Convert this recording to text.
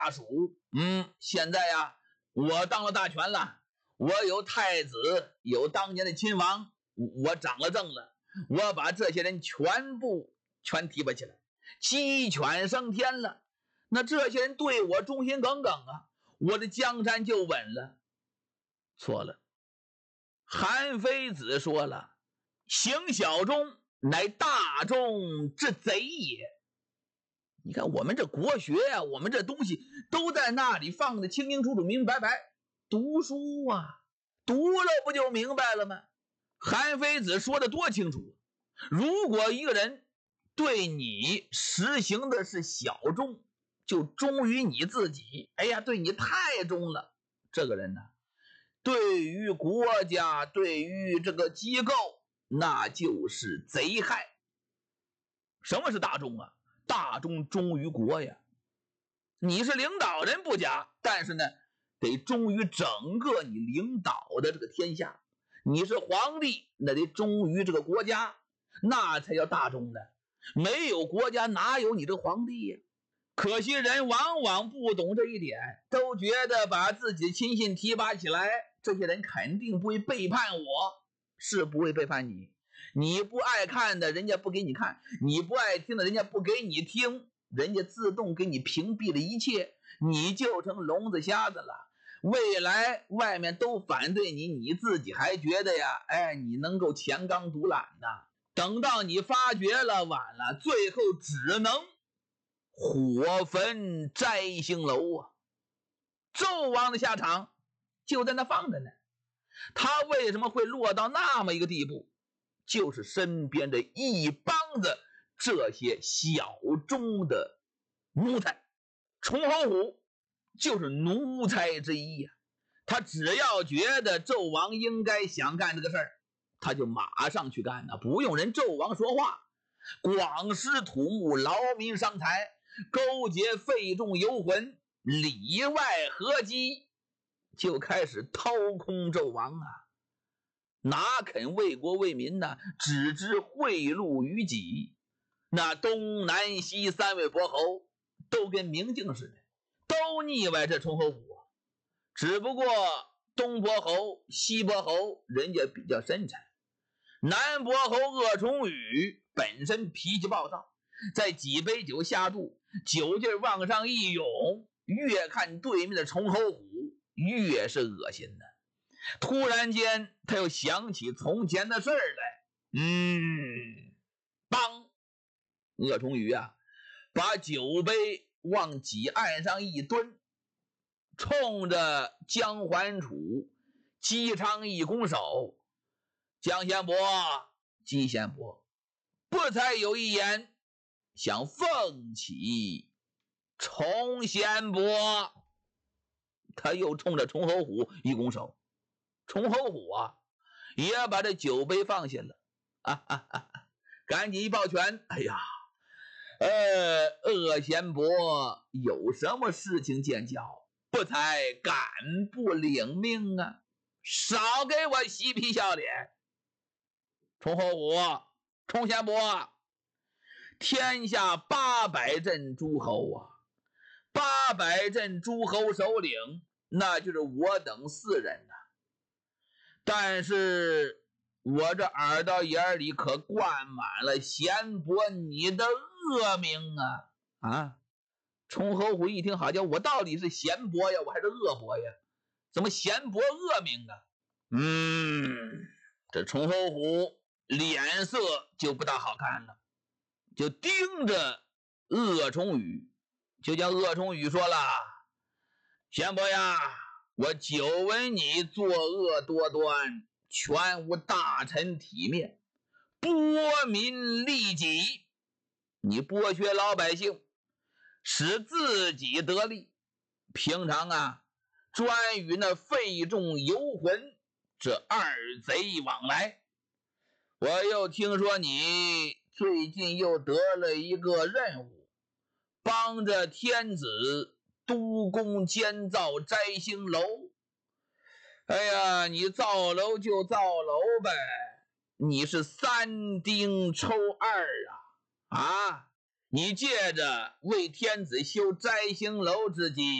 大蜀。现在呀，我当了大权了，我有太子，有当年的亲王，我掌了政了，我把这些人全提拔起来，鸡犬升天了。那这些人对我忠心耿耿啊，我的江山就稳了。错了，韩非子说了，行小忠，乃大忠之贼也。你看我们这国学啊，我们这东西都在那里放的清清楚楚、明明白白。读书啊，读了不就明白了吗？韩非子说的多清楚，如果一个人对你实行的是小忠，就忠于你自己，哎呀，对你太忠了，这个人呢，对于国家，对于这个机构，那就是贼害。什么是大忠啊？大忠忠于国呀。你是领导人不假，但是呢，得忠于整个你领导的这个天下。你是皇帝，那得忠于这个国家，那才叫大忠呢。没有国家，哪有你这皇帝呀？可惜人往往不懂这一点，都觉得把自己亲信提拔起来，这些人肯定不会背叛我，是不会背叛你。你不爱看的，人家不给你看；你不爱听的，人家不给你听，人家自动给你屏蔽了一切，你就成聋子瞎子了。未来外面都反对你，你自己还觉得呀，哎，你能够乾纲独揽呢。等到你发觉了，晚了，最后只能火焚摘星楼啊！纣王的下场就在那放着呢。他为什么会落到那么一个地步？就是身边的一帮子这些小忠的奴才。崇侯虎就是奴才之一呀。他只要觉得纣王应该想干这个事儿，他就马上去干了，不用人纣王说话。广施土木，劳民伤财，勾结费仲游魂，里外合击，就开始掏空纣王啊！哪肯为国为民呢？只知贿赂于己。那东南西三位伯侯都跟明镜似的，都腻歪这崇侯虎。只不过东伯侯、西伯侯人家比较深沉，南伯侯鄂崇禹本身脾气暴躁，在几杯酒下肚，酒劲往上一涌，越看对面的崇侯虎越是恶心的。突然间他又想起从前的事儿来，梆！鄂崇禹啊，把酒杯往几案上一蹲，冲着姜桓楚、姬昌义拱手：“姜贤伯、姬贤伯，不才有一言，想奉起崇贤伯。”他又冲着崇侯虎一拱手，崇侯虎啊，也把这酒杯放下了，赶紧一抱拳：“哎呀，鄂贤伯有什么事情见教？不才敢不领命啊！少给我嬉皮笑脸！”崇侯虎、崇贤伯，天下800镇诸侯啊，800镇诸侯首领，那就是我等4人呐。但是我这耳朵眼里可灌满了贤伯你的恶名啊！崇侯虎一听，好家伙，我到底是贤伯呀，我还是恶伯呀？怎么贤伯恶名啊？这崇侯虎脸色就不大好看了，就盯着鄂崇禹，就叫鄂崇禹说了：“贤伯呀，我久闻你作恶多端，全无大臣体面，剥民利己，你剥削老百姓，使自己得利。平常啊，专与那费仲游魂这2贼往来。我又听说你最近又得了一个任务，帮着天子督工监造摘星楼。哎呀，你造楼就造楼呗，你是3丁抽2啊！ 你借着为天子修摘星楼之机，